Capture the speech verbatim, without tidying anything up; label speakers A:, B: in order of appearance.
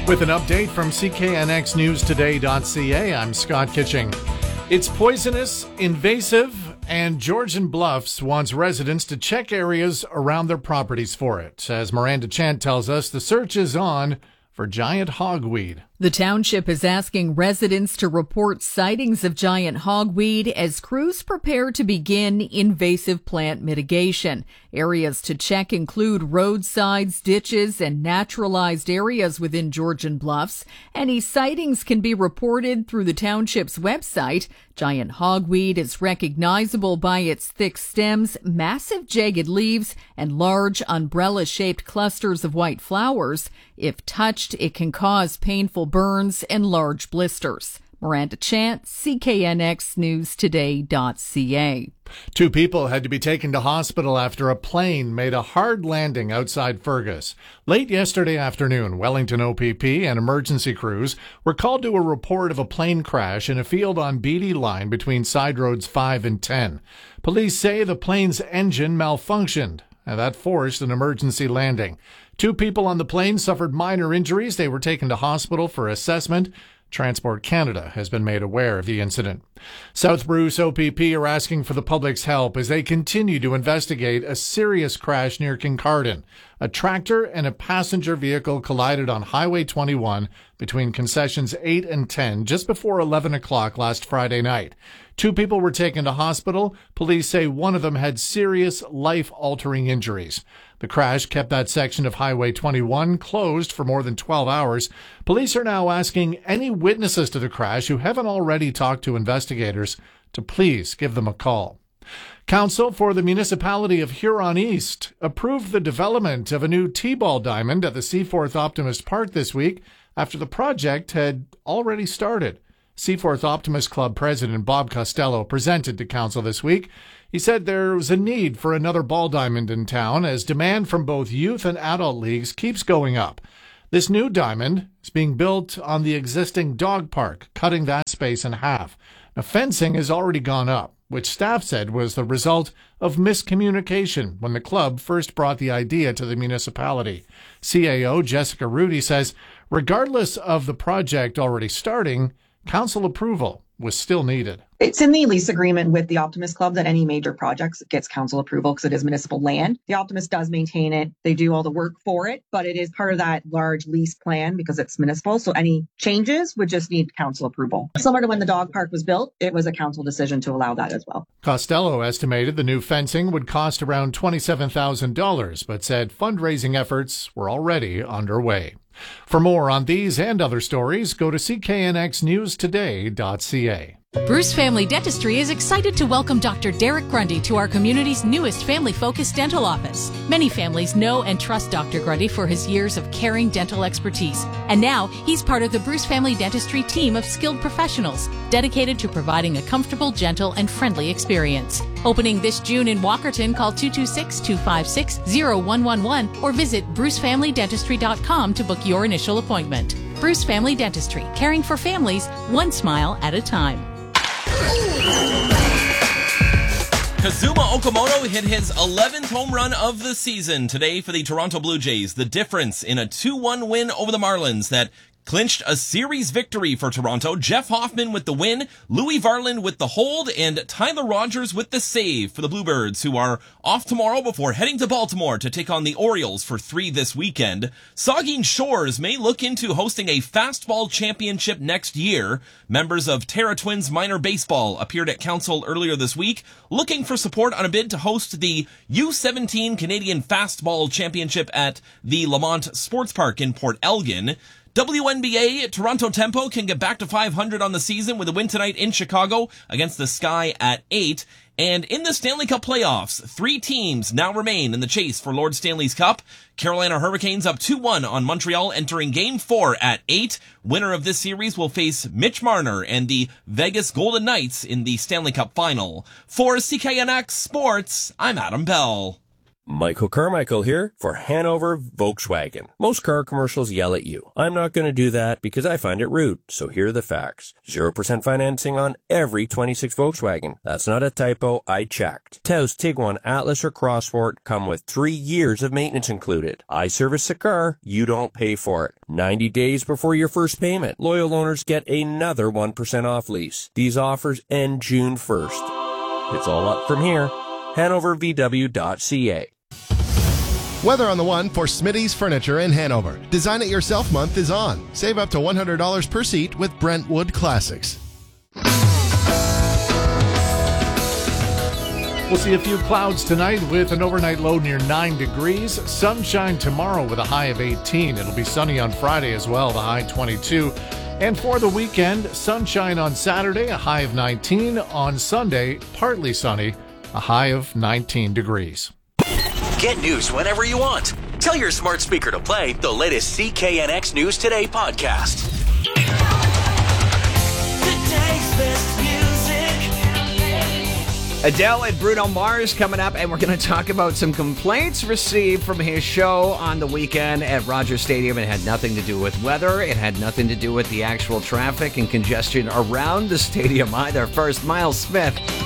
A: With an update from C K N X News Today dot C A, I'm Scott Kitching. It's poisonous, invasive, and Georgian Bluffs wants residents to check areas around their properties for it. As Miranda Chant tells us, the search is on for giant hogweed.
B: The township is asking residents to report sightings of giant hogweed as crews prepare to begin invasive plant mitigation. Areas to check include roadsides, ditches, and naturalized areas within Georgian Bluffs. Any sightings can be reported through the township's website. Giant hogweed is recognizable by its thick stems, massive jagged leaves, and large umbrella-shaped clusters of white flowers. If touched, it can cause painful burns and large blisters. Miranda Chant, C K N X News Today dot C A.
A: Two people had to be taken to hospital after a plane made a hard landing outside Fergus. Late yesterday afternoon, Wellington O P P and emergency crews were called to a report of a plane crash in a field on Beatty Line between side roads five and ten. Police say the plane's engine malfunctioned, and that forced an emergency landing. Two people on the plane suffered minor injuries. They were taken to hospital for assessment. Transport Canada has been made aware of the incident. South Bruce O P P are asking for the public's help as they continue to investigate a serious crash near Kincardine. A tractor and a passenger vehicle collided on Highway twenty-one between concessions eight and ten just before eleven o'clock last Friday night. Two people were taken to hospital. Police say one of them had serious life-altering injuries. The crash kept that section of Highway twenty-one closed for more than twelve hours. Police are now asking any witnesses to the crash who haven't already talked to investigators to please give them a call. Council for the Municipality of Huron East approved the development of a new T-ball diamond at the Seaforth Optimist Park this week after the project had already started. Seaforth Optimist Club President Bob Costello presented to Council this week. He said there was a need for another ball diamond in town as demand from both youth and adult leagues keeps going up. This new diamond is being built on the existing dog park, cutting that space in half. Now, fencing has already gone up, which staff said was the result of miscommunication when the club first brought the idea to the municipality. C A O Jessica Rudy says, regardless of the project already starting, council approval was still needed.
C: It's in the lease agreement with the Optimist Club that any major projects gets council approval because it is municipal land. The Optimist does maintain it. They do all the work for it, but it is part of that large lease plan because it's municipal. So any changes would just need council approval. Similar to when the dog park was built, it was a council decision to allow that as well.
A: Costello estimated the new fencing would cost around twenty-seven thousand dollars, but said fundraising efforts were already underway. For more on these and other stories, go to C K N X News Today dot C A.
D: Bruce Family Dentistry is excited to welcome Doctor Derek Grundy to our community's newest family-focused dental office. Many families know and trust Doctor Grundy for his years of caring dental expertise. And now, he's part of the Bruce Family Dentistry team of skilled professionals dedicated to providing a comfortable, gentle, and friendly experience. Opening this June in Walkerton, call two two six, two five six, zero one one one or visit bruce family dentistry dot com to book your initial appointment. Bruce Family Dentistry, caring for families one smile at a time.
E: Kazuma Okamoto hit his eleventh home run of the season today for the Toronto Blue Jays. The difference in a two one win over the Marlins that clinched a series victory for Toronto. Jeff Hoffman with the win, Louis Varland with the hold, and Tyler Rogers with the save for the Bluebirds, who are off tomorrow before heading to Baltimore to take on the Orioles for three this weekend. Saugeen Shores may look into hosting a fastball championship next year. Members of Terra Twins Minor Baseball appeared at council earlier this week, looking for support on a bid to host the U seventeen Canadian Fastball Championship at the Lamont Sports Park in Port Elgin. W N B A, Toronto Tempo can get back to five hundred on the season with a win tonight in Chicago against the Sky at eight. And in the Stanley Cup playoffs, three teams now remain in the chase for Lord Stanley's Cup. Carolina Hurricanes up two one on Montreal, entering Game four at eight. Winner of this series will face Mitch Marner and the Vegas Golden Knights in the Stanley Cup final. For C K N X Sports, I'm Adam Bell.
F: Michael Carmichael here for Hanover Volkswagen. Most car commercials yell at you. I'm not going to do that because I find it rude. So here are the facts. zero percent financing on every twenty-six Volkswagen. That's not a typo. I checked. Taos, Tiguan, Atlas, or Crossport come with three years of maintenance included. I service the car. You don't pay for it. ninety days before your first payment. Loyal owners get another one percent off lease. These offers end June first. It's all up from here. Hanover V W dot C A.
G: Weather on the one for Smitty's Furniture in Hanover. Design It Yourself month is on. Save up to one hundred dollars per seat with Brentwood Classics.
A: We'll see a few clouds tonight with an overnight low near nine degrees. Sunshine tomorrow with a high of eighteen. It'll be sunny on Friday as well, the high twenty-two. And for the weekend, sunshine on Saturday, a high of nineteen. On Sunday, partly sunny, a high of nineteen degrees.
H: Get news whenever you want. Tell your smart speaker to play the latest C K N X News Today podcast.
I: Today's best music. Adele and Bruno Mars coming up, and we're going to talk about some complaints received from his show on the weekend at Rogers Stadium. It had nothing to do with weather. It had nothing to do with the actual traffic and congestion around the stadium either. First, Miles Smith.